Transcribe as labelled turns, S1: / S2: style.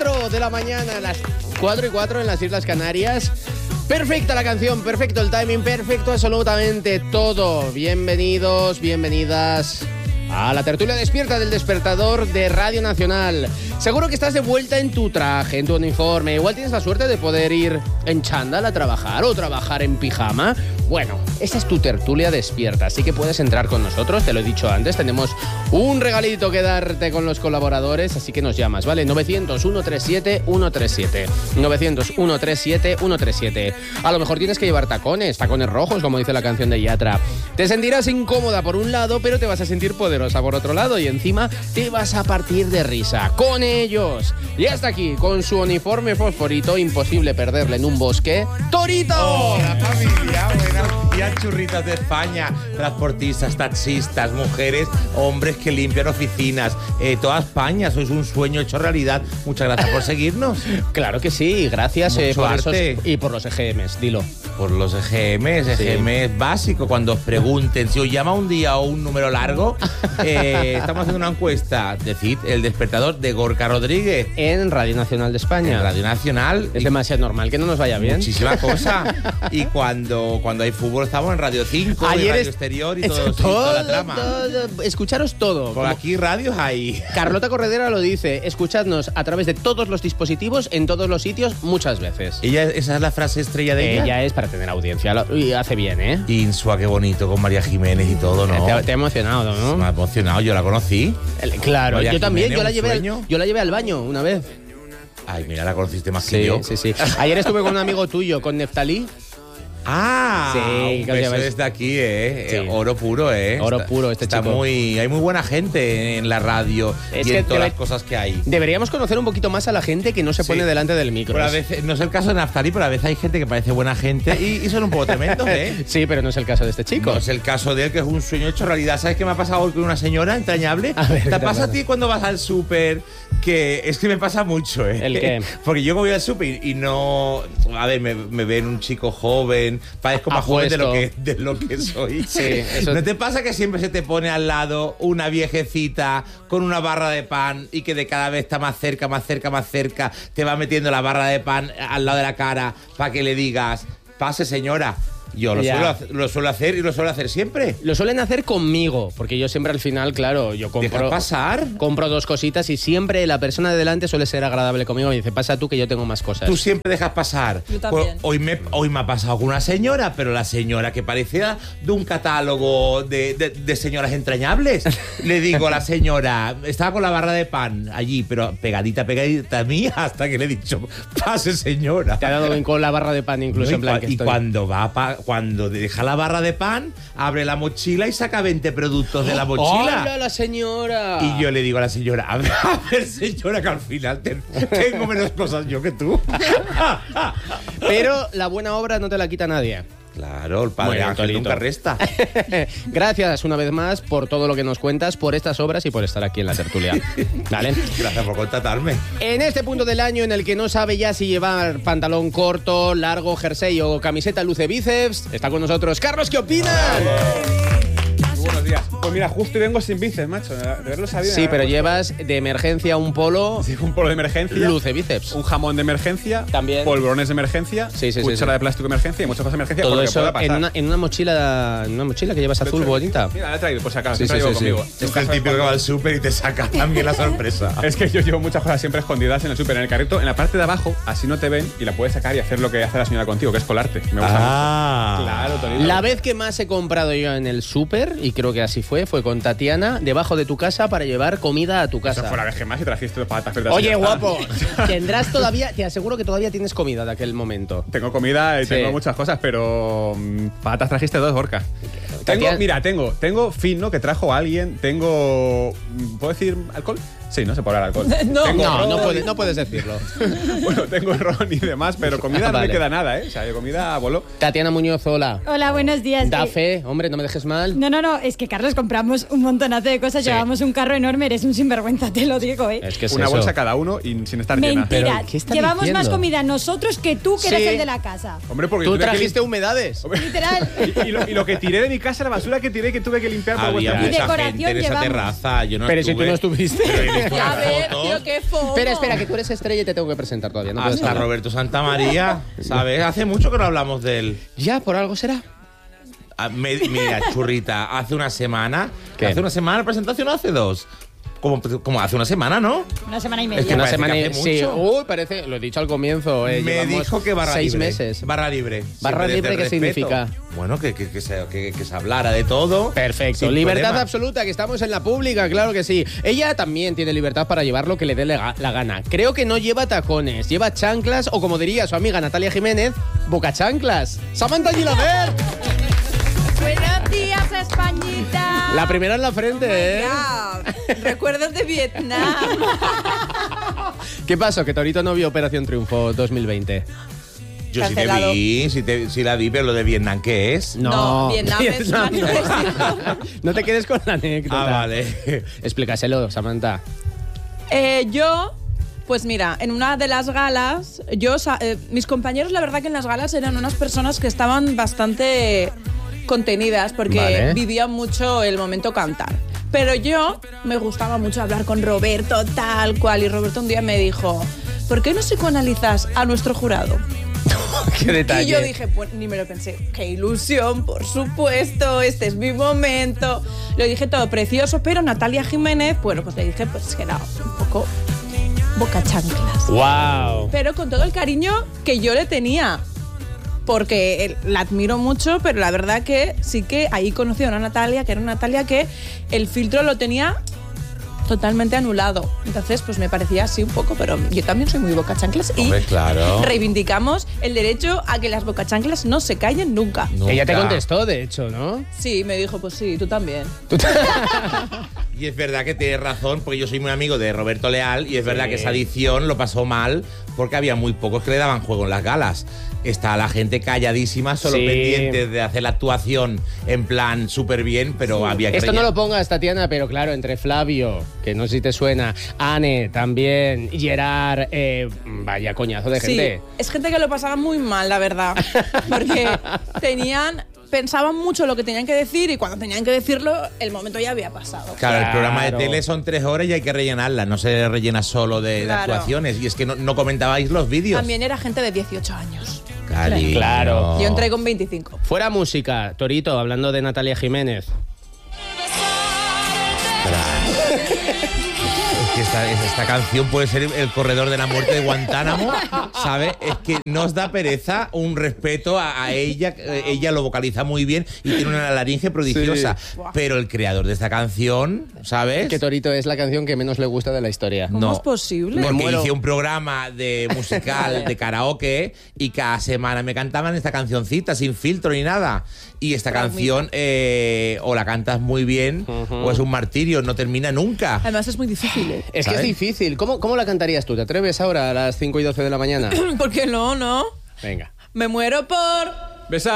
S1: 4 de la mañana, las 4:04 en las Islas Canarias. Perfecta la canción, perfecto el timing, perfecto absolutamente todo. Bienvenidos, bienvenidas a la tertulia despierta del despertador de Radio Nacional. Seguro que estás de vuelta en tu traje, en tu uniforme. Igual tienes la suerte de poder ir en chándal a trabajar o trabajar en pijama. Bueno, esa es tu tertulia despierta, así que puedes entrar con nosotros, te lo he dicho antes. Tenemos un regalito que darte con los colaboradores, así que nos llamas, ¿vale? 900-137-137. 900-137-137. A lo mejor tienes que llevar tacones rojos, como dice la canción de Yatra. Te sentirás incómoda por un lado, pero te vas a sentir poderosa por otro lado y encima te vas a partir de risa con ellos. Y hasta aquí, con su uniforme fosforito, imposible perderle en un bosque, ¡Torito!
S2: ¡Hola, familia! Buenos días, churritas de España. Transportistas, taxistas, mujeres, hombres que limpian oficinas. Toda España, sois un sueño hecho realidad. Muchas gracias por seguirnos.
S1: Claro que sí, gracias por esos, y por los EGMs, dilo.
S2: Por los EGMs, EGMs básico. Cuando os pregunten si os llama un día o un número largo, estamos haciendo una encuesta. Decid el despertador de Gorka Rodríguez.
S1: En Radio Nacional de España.
S2: En Radio Nacional.
S1: Es demasiado normal que no nos vaya bien.
S2: Muchísima cosa. Y cuando hay fútbol estamos en Radio 5, en Radio Exterior y toda la trama.
S1: Escucharos todo.
S2: Por aquí radios hay.
S1: Carlota Corredera lo dice, escuchadnos a través de todos los dispositivos, en todos los sitios, muchas veces.
S2: Esa es la frase estrella de ella.
S1: Ella es para tener audiencia, y hace bien, ¿eh?
S2: Insua, qué bonito, con María Jiménez y todo, ¿no?
S1: Te ha emocionado, ¿no?
S2: Me ha emocionado, yo la conocí.
S1: Claro,
S2: María
S1: yo también,
S2: Jiménez,
S1: yo la llevé al baño una vez.
S2: Ay, mira, la conociste más que yo.
S1: Sí. Ayer estuve con un amigo tuyo, con Neftalí.
S2: Ah,
S1: sí,
S2: un beso desde aquí,
S1: Sí.
S2: Oro puro,
S1: Oro puro este
S2: está
S1: chico.
S2: Hay muy buena gente en la radio y en todas las cosas que hay.
S1: Deberíamos conocer un poquito más a la gente que no se pone delante del micro.
S2: Pero a veces, no es el caso de Naftali, pero a veces hay gente que parece buena gente y son un poco tremendos, ¿eh?
S1: Sí, pero no es el caso de este chico.
S2: No es el caso de él, que es un sueño hecho realidad. ¿Sabes qué me ha pasado hoy con una señora entrañable?
S1: A ver,
S2: ¿Te pasa a ti cuando vas al súper? Que es que me pasa mucho, ¿eh?
S1: ¿El qué?
S2: Porque yo voy al súper y no... A ver, me ven un chico joven, parezco más joven de lo que soy.
S1: Sí, eso...
S2: ¿No te pasa que siempre se te pone al lado una viejecita con una barra de pan y que de cada vez está más cerca, te va metiendo la barra de pan al lado de la cara para que le digas, pase señora? Yo lo suelo hacer y lo suelo hacer siempre.
S1: Lo suelen hacer conmigo, porque yo siempre al final, claro, yo compro...
S2: ¿Dejas pasar?
S1: Compro dos cositas y siempre la persona de delante suele ser agradable conmigo y dice, pasa tú que yo tengo más cosas.
S2: Tú siempre dejas pasar.
S3: Yo también.
S2: Pues hoy me ha pasado con una señora, pero la señora que parecía de un catálogo de señoras entrañables. Le digo a la señora, estaba con la barra de pan allí, pero pegadita a mí, hasta que le he dicho, pase señora.
S1: Te ha dado bien con la barra de pan incluso,
S2: No,
S1: en plan que
S2: y
S1: estoy...
S2: cuando deja la barra de pan, abre la mochila y saca 20 productos de la mochila.
S1: ¡Hola, la señora!
S2: Y yo le digo a la señora, a ver señora, que al final tengo menos cosas yo que tú.
S1: Pero la buena obra no te la quita nadie.
S2: Claro, el padre Ángel nunca resta.
S1: Gracias una vez más por todo lo que nos cuentas, por estas obras y por estar aquí en la tertulia. ¿Vale?
S2: Gracias por contratarme.
S1: En este punto del año en el que no sabe ya si llevar pantalón corto, largo, jersey o camiseta luce bíceps, está con nosotros Carlos. ¿Qué opinas?
S4: Buenos días. Pues mira, justo y vengo sin bíceps, macho. De haberlo sabido.
S1: Sí, pero llevas de emergencia un polo.
S4: Sí, un polo de emergencia.
S1: Luce bíceps.
S4: Un jamón de emergencia.
S1: También.
S4: Polvorones de emergencia.
S1: Sí.
S4: Cuchara de plástico de emergencia y muchas cosas de emergencia.
S1: Todo
S4: porque
S1: eso
S4: pueda pasar.
S1: en una mochila que llevas azul bonita.
S4: Mira, la he traído por si acaso.
S1: Sí,
S4: siempre
S1: sí,
S4: llevo
S1: sí,
S4: conmigo.
S2: Es el típico que va al súper y te saca también la sorpresa.
S4: Es que yo llevo muchas cosas siempre escondidas en el súper, en el carrito, en la parte de abajo, así no te ven y la puedes sacar y hacer lo que hace la señora contigo, que es colarte. Me gusta mucho. Claro, Tonito.
S1: La vez que más he comprado yo en el súper, y creo que así fue con Tatiana, debajo de tu casa para llevar comida a tu casa.
S4: Eso fue la vez que más y trajiste patatas fritas.
S1: Oye,
S4: y ya está.
S1: guapo, tendrás todavía, te aseguro que todavía tienes comida de aquel momento.
S4: Tengo comida y
S1: Sí.
S4: tengo muchas cosas, pero patatas trajiste 2, Gorka. Tengo fino que trajo alguien, tengo... ¿Puedo decir alcohol? Sí, no se puede hablar alcohol.
S1: No puedes decirlo.
S4: Bueno, tengo ron y demás, pero comida no
S1: Vale.
S4: me queda nada, ¿eh? O sea, de comida voló.
S1: Tatiana Muñoz, hola.
S5: Hola, buenos días.
S1: Da fe, hombre, no me dejes mal.
S5: No, es que Carlos, compramos un montonazo de cosas,
S1: Sí.
S5: llevamos un carro enorme, eres un sinvergüenza, te lo digo, ¿eh?
S1: Es que es
S4: Una
S1: eso.
S4: bolsa cada uno y sin estar llena.
S5: Mentira,
S1: ¿Pero qué está
S5: llevamos
S1: diciendo?
S5: más comida nosotros que tú, que eres
S1: Sí.
S5: el de la casa.
S4: Hombre, porque
S1: Tú
S4: tuve que
S1: trajiste humedades.
S5: Literal.
S4: y lo que tiré de mi casa, la basura que tiré, que tuve que limpiar por
S2: Había
S4: vuestra
S5: Y
S2: mucha
S5: decoración
S2: gente en esa
S5: llevamos.
S2: terraza. Yo no
S1: Pero si tú
S2: estuve.
S1: no estuviste.
S2: Pero visto
S3: A
S2: las
S3: ver,
S2: fotos?
S3: tío, qué foto.
S1: Espera, que tú eres estrella y te tengo que presentar todavía. No puedes
S2: Hasta
S1: hablar.
S2: Roberto Santamaría, ¿sabes? Hace mucho que no hablamos de él.
S1: Ya, por algo será.
S2: Mira, churrita, hace una semana.
S1: ¿Qué?
S2: ¿Hace una semana la presentación o hace dos? Como hace una semana, ¿no?
S5: Una semana y
S2: Es
S5: media.
S2: que
S1: Una
S2: parece
S1: semana
S2: que
S1: y...
S2: hace
S1: Sí,
S2: mucho.
S1: parece, lo he dicho al comienzo.
S2: Me
S1: llevamos
S2: dijo que barra
S1: 6
S2: libre.
S1: meses.
S2: Barra libre.
S1: ¿Barra
S2: Siempre
S1: libre
S2: desde
S1: qué
S2: el respeto.
S1: significa?
S2: Bueno, que se hablara de todo.
S1: Perfecto.
S2: sin
S1: Libertad
S2: problema.
S1: absoluta, que estamos en la pública, claro que sí. Ella también tiene libertad para llevar lo que le dé la gana. Creo que no lleva tacones, lleva chanclas o, como diría su amiga Natalia Jiménez, boca chanclas. Samantha Gilabert.
S3: Buenos días, Españita.
S1: La primera en la frente, ¿eh?
S3: Ya, recuerdos de Vietnam.
S1: ¿Qué pasó? Que Torito no vio Operación Triunfo 2020.
S2: Yo sí te
S3: Cancelado.
S2: vi, sí la vi, pero lo de Vietnam, ¿qué es?
S3: No, Vietnam es una
S1: no. No te quedes con la anécdota.
S2: Ah, vale.
S1: Explícaselo, Samantha.
S3: Yo, pues mira, en una de las galas, mis compañeros, la verdad que en las galas eran unas personas que estaban bastante contenidas porque
S1: Vale.
S3: vivían mucho el momento cantar. Pero yo me gustaba mucho hablar con Roberto, tal cual, y Roberto un día me dijo, ¿por qué no psicoanalizas a nuestro jurado?
S1: Qué detalle.
S3: Y yo dije, pues ni me lo pensé, qué ilusión, por supuesto, este es mi momento. Lo dije todo precioso, pero Natalia Jiménez, bueno, pues le dije pues que era un poco boca chanclas.
S1: ¡Wow!
S3: Pero con todo el cariño que yo le tenía, porque la admiro mucho, pero la verdad que sí que ahí conocí a una Natalia, que era una Natalia que el filtro lo tenía totalmente anulado. Entonces, pues me parecía así un poco, pero yo también soy muy boca chanclas y
S2: Hombre, claro.
S3: reivindicamos el derecho a que las boca chanclas no se callen nunca.
S2: Nunca.
S1: Ella te contestó, de hecho, ¿no?
S3: Sí, me dijo, pues sí, tú también.
S2: Y es verdad que tienes razón, porque yo soy muy amigo de Roberto Leal y es verdad que esa edición lo pasó mal porque había muy pocos que le daban juego en las galas. Está la gente calladísima, solo
S1: Sí.
S2: pendientes de hacer la actuación en plan súper bien, pero había que
S1: Esto no
S2: rellenar.
S1: lo pongas, Tatiana, pero claro, entre Flavio, que no sé si te suena, Anne también, Gerard, vaya coñazo de
S3: Sí,
S1: gente.
S3: es gente que lo pasaba muy mal, la verdad. Porque pensaban mucho lo que tenían que decir y cuando tenían que decirlo, el momento ya había pasado.
S2: Claro, el programa de
S1: Claro.
S2: tele son 3 horas y hay que rellenarla, no se rellena solo de
S3: Claro.
S2: actuaciones. Y es que no comentabais los vídeos.
S3: También era gente de 18 años.
S2: Cariño.
S1: Claro.
S3: Yo entré con 25.
S1: Fuera música, Torito, hablando de Natalia Jiménez.
S2: Es que esta canción puede ser el corredor de la muerte de Guantánamo, ¿sabes? Es que nos da pereza un respeto a ella. Ella lo vocaliza muy bien y tiene una laringe prodigiosa.
S1: Sí.
S2: Pero el creador de esta canción, ¿sabes?
S1: Que Torito es la canción que menos le gusta de la historia.
S3: ¿Cómo es posible?
S1: Me
S2: Porque
S1: muero.
S2: hice un programa de musical de karaoke y cada semana me cantaban esta cancioncita sin filtro ni nada. Y esta canción o la cantas muy bien o es un martirio, no termina nunca.
S3: Además es muy difícil, ¿eh?
S1: Es que es
S2: ¿sabes?
S1: difícil. ¿Cómo la cantarías tú? ¿Te atreves ahora a las 5 y 12 de la mañana?
S3: ¿Por qué no?
S1: Venga.
S3: Me muero por...
S4: Besar.